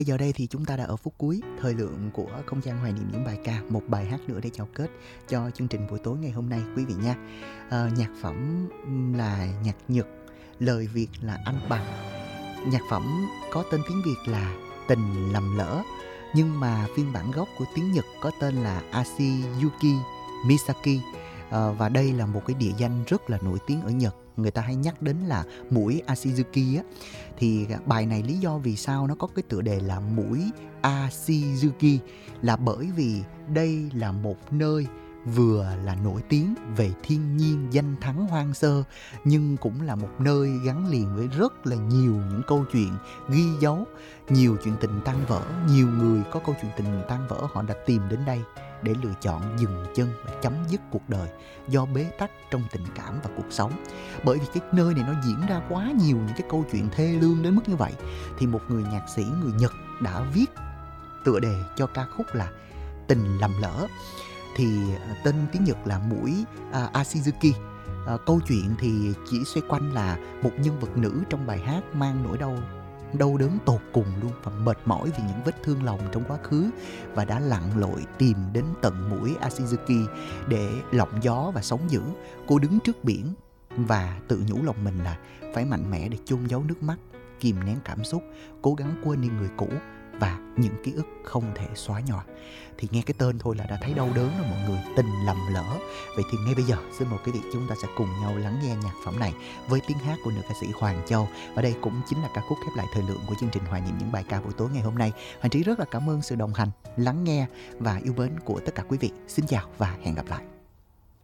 Bây giờ đây thì chúng ta đã ở phút cuối thời lượng của không gian hoài niệm những bài ca, một bài hát nữa để chào kết cho chương trình buổi tối ngày hôm nay quý vị nha. Nhạc phẩm là nhạc Nhật, lời Việt là Anh Bằng. Nhạc phẩm có tên tiếng Việt là Tình Lầm Lỡ, nhưng mà phiên bản gốc của tiếng Nhật có tên là Ashiyuki Misaki. Và đây là một cái địa danh rất là nổi tiếng ở Nhật. Người ta hay nhắc đến là mũi Ashiyuki á. Thì bài này lý do vì sao nó có cái tựa đề là mũi Ashiyuki là bởi vì đây là một nơi vừa là nổi tiếng về thiên nhiên danh thắng hoang sơ, nhưng cũng là một nơi gắn liền với rất là nhiều những câu chuyện ghi dấu, nhiều chuyện tình tan vỡ. Nhiều người có câu chuyện tình tan vỡ họ đã tìm đến đây để lựa chọn dừng chân và chấm dứt cuộc đời do bế tắc trong tình cảm và cuộc sống. Bởi vì cái nơi này nó diễn ra quá nhiều những cái câu chuyện thê lương đến mức như vậy, thì một người nhạc sĩ người Nhật đã viết tựa đề cho ca khúc là Tình Lầm Lỡ. Thì tên tiếng Nhật là mũi Ashiyuki. Câu chuyện thì chỉ xoay quanh là một nhân vật nữ trong bài hát mang nỗi đau đớn tột cùng luôn, và mệt mỏi vì những vết thương lòng trong quá khứ, và đã lặn lội tìm đến tận mũi Ashiyuki để lộng gió và sống dữ. Cô đứng trước biển và tự nhủ lòng mình là phải mạnh mẽ để chôn giấu nước mắt, kìm nén cảm xúc, cố gắng quên đi người cũ và những ký ức không thể xóa nhòa. Thì nghe cái tên thôi là đã thấy đau đớn rồi mọi người. Tình lầm lỡ. Vậy thì ngay bây giờ xin mời quý vị chúng ta sẽ cùng nhau lắng nghe nhạc phẩm này với tiếng hát của nữ ca sĩ Hoàng Châu. Và đây cũng chính là ca khúc khép lại thời lượng của chương trình Hoài niệm những bài ca buổi tối ngày hôm nay. Hoàng Trí rất là cảm ơn sự đồng hành, lắng nghe và yêu mến của tất cả quý vị. Xin chào và hẹn gặp lại.